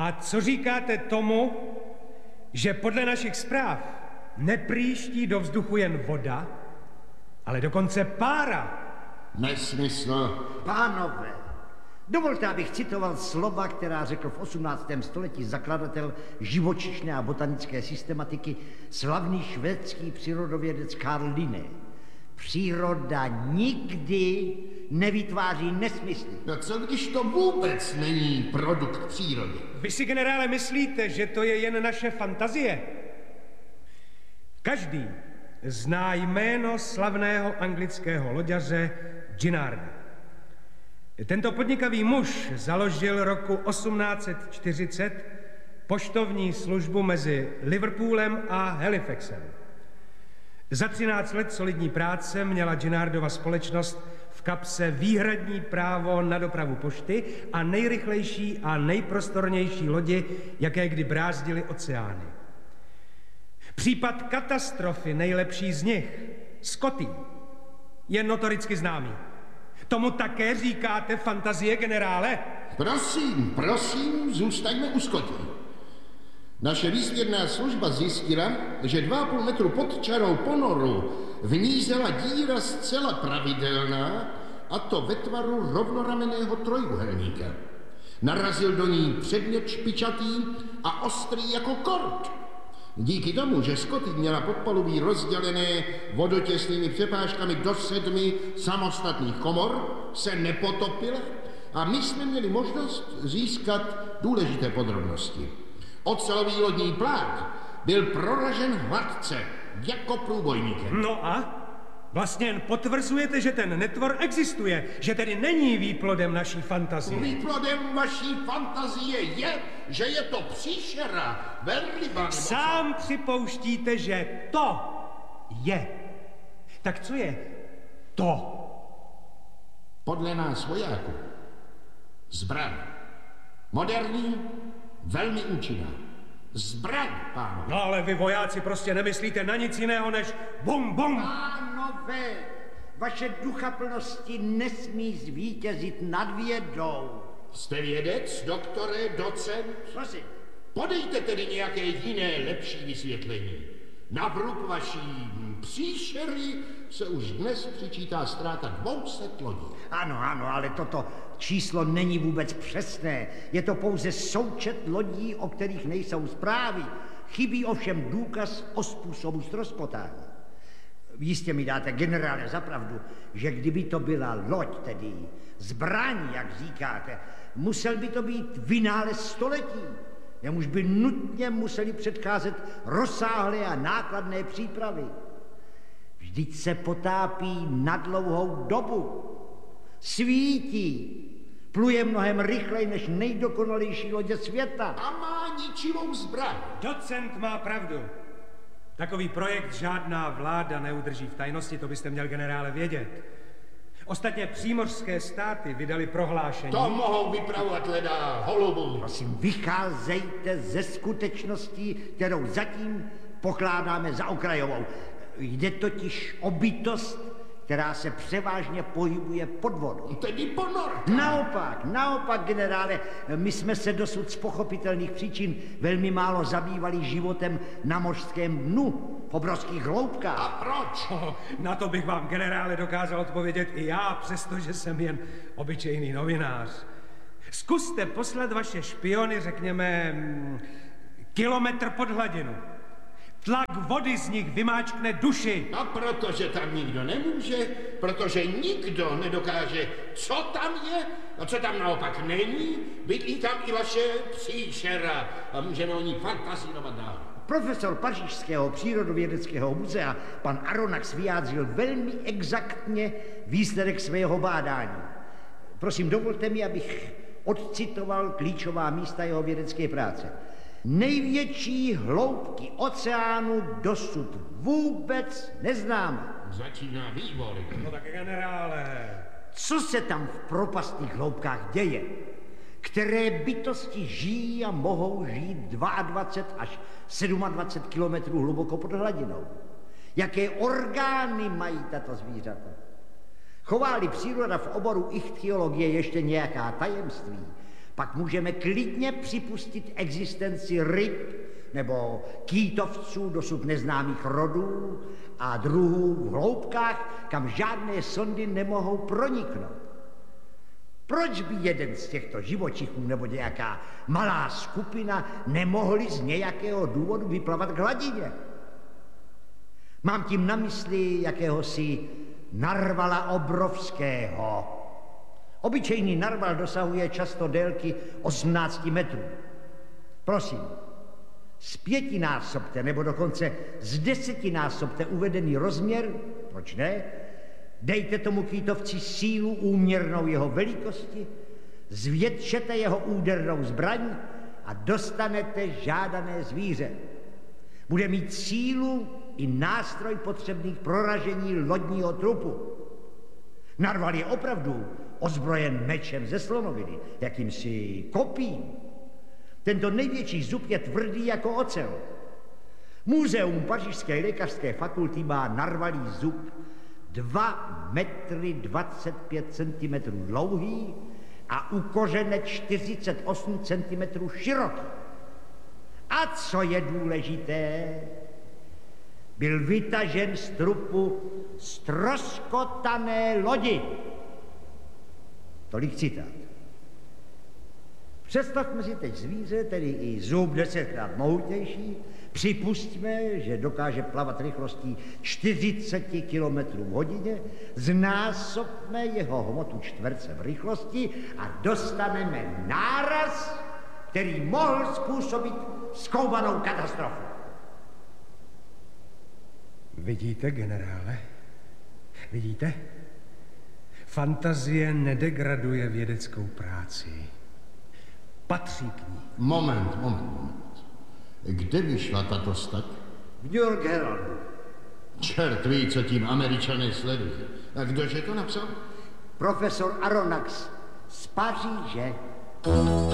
A co říkáte tomu, že podle našich zpráv nepříští do vzduchu jen voda, ale dokonce pára? Nesmysl. Pánové, dovolte, abych citoval slova, která řekl v 18. století zakladatel živočišné a botanické systematiky, slavný švédský přírodovědec Carl Linné. Příroda nikdy nevytváří nesmysly. No co když to vůbec není produkt přírody? Vy si, generále, myslíte, že to je jen naše fantazie? Každý zná jméno slavného anglického loďaře Ginnarda. Tento podnikavý muž založil roku 1840 poštovní službu mezi Liverpoolem a Halifaxem. Za 13 let solidní práce měla Ginnardova společnost v kapse výhradní právo na dopravu pošty a nejrychlejší a nejprostornější lodi, jaké kdy brázdily oceány. Případ katastrofy nejlepší z nich, Scotty, je notoricky známý. Tomu také říkáte fantazie, generále? Prosím, zůstaňme u Scotty. Naše výzvědná služba zjistila, že 2,5 metru pod čarou ponoru v ní zela díra zcela pravidelná, a to ve tvaru rovnoramenného trojúhelníka. Narazil do ní předmět špičatý a ostrý jako kort. Díky tomu, že Scotty měla podpalubí rozdělené vodotěsnými přepážkami do 7 samostatných komor, se nepotopila a my jsme měli možnost získat důležité podrobnosti. Ocelový lodní plát byl proražen hladce, jako průbojníkem. No a? Vlastně jen potvrzujete, že ten netvor existuje, že tedy není výplodem naší fantazie. Výplodem vaší fantazie je, že je to příšera, velryba. Sám připouštíte, že to je. Tak co je to? Podle nás vojáků zbraň. Moderní, velmi účinná. Zbraň, pánové. No ale vy vojáci prostě nemyslíte na nic jiného než bum, bum. Pánové, vaše duchaplnosti nesmí zvítězit nad vědou. Jste vědec, doktore, docent? Prosím. Podejte tedy nějaké jiné, lepší vysvětlení. Na vrub vaší příšery se už dnes přičítá ztráta 200 lodí. Ano, ale toto číslo není vůbec přesné. Je to pouze součet lodí, o kterých nejsou zprávy. Chybí ovšem důkaz o způsobu ztroskotání. Jistě mi dáte, generále, za pravdu, že kdyby to byla loď, tedy zbraň, jak říkáte, musel by to být vynález století. Jemuž by nutně museli předcházet rozsáhlé a nákladné přípravy. Vždyť se potápí na dlouhou dobu. Svítí. Pluje mnohem rychleji než nejdokonalejší lodě světa. A má ničivou zbraň. Docent má pravdu. Takový projekt žádná vláda neudrží v tajnosti, to byste měl, generále, vědět. Ostatně přímořské státy vydali prohlášení. To mohou vypravovat leda holubů. Prosím, vycházejte ze skutečností, kterou zatím pokládáme za okrajovou. Jde totiž o bytost, která se převážně pohybuje pod vodou. Tedy ponor. Naopak, generále, my jsme se dosud z pochopitelných příčin velmi málo zabývali životem na mořském dnu, v obrovských hloubkách. A proč? Na to bych vám, generále, dokázal odpovědět i já, přestože jsem jen obyčejný novinář. Zkuste poslat vaše špiony, řekněme, kilometr pod hladinu. Tlak vody z nich vymáčkne duši. A protože tam nikdo nemůže, protože nikdo nedokáže, co tam je a co tam naopak není, bydlí tam i vaše příšera a můžeme o ní fantazírovat dál. Profesor Pařížského přírodovědeckého muzea, pan Aronnax, vyjádřil velmi exaktně výsledek svého bádání. Prosím, dovolte mi, abych odcitoval klíčová místa jeho vědecké práce. Největší hloubky oceánu dosud vůbec neznáme. Začíná vývoj. No tak, generále. Co se tam v propastných hloubkách děje? Které bytosti žijí a mohou žít 22 až 27 kilometrů hluboko pod hladinou? Jaké orgány mají tato zvířata? Chová-li příroda v oboru ichtyologie ještě nějaká tajemství, pak můžeme klidně připustit existenci ryb nebo kýtovců dosud neznámých rodů a druhů v hloubkách, kam žádné sondy nemohou proniknout. Proč by jeden z těchto živočichů nebo nějaká malá skupina nemohli z nějakého důvodu vyplavat k hladině? Mám tím na mysli jakéhosi narvala obrovského. Obyčejný narval dosahuje často délky 18 metrů. Prosím, zpětinásobte nebo dokonce zdesetinásobte uvedený rozměr, proč ne? Dejte tomu kýtovci sílu úměrnou jeho velikosti, zvětšete jeho údernou zbraň a dostanete žádané zvíře. Bude mít sílu i nástroj potřebný k proražení lodního trupu. Narval je opravdu ozbrojen mečem ze slonoviny, jakýmsi kopím. Tento největší zub je tvrdý jako ocel. Muzeum Pařížské lékařské fakulty má narvalý zub 2 metry 25 cm dlouhý a u kořene 48 cm široký. A co je důležité, byl vytažen z trupu ztroskotané lodi. Tolik citát. Představme si teď zvíře, tedy i zub 10krát mohutnější, připustíme, že dokáže plavat rychlostí 40 km v hodině, znásobme jeho hmotu čtverce v rychlosti a dostaneme náraz, který mohl způsobit zkoumanou katastrofu. Vidíte, generále? Vidíte? Fantazie nedegraduje vědeckou práci. Patří k ní. Moment. Kde vyšla tato stať? V New York Heraldu. Čert ví, co tím Američané sledují. A kdože to napsal? Profesor Aronnax z Paříže.